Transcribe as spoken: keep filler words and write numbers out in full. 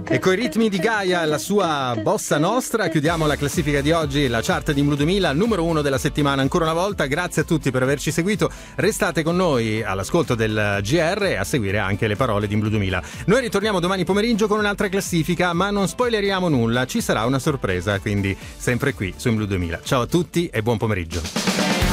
E coi ritmi di Gaia, la sua bossa nostra, chiudiamo la classifica di oggi, la chart di Blu duemila, numero uno della settimana. Ancora una volta, grazie a tutti per averci seguito. Restate con noi all'ascolto del G R e a seguire anche le parole di Blu duemila. Noi ritorniamo domani pomeriggio con un'altra classifica, ma non spoileriamo nulla, ci sarà una sorpresa, quindi sempre qui su Blu duemila. Ciao a tutti e buon pomeriggio.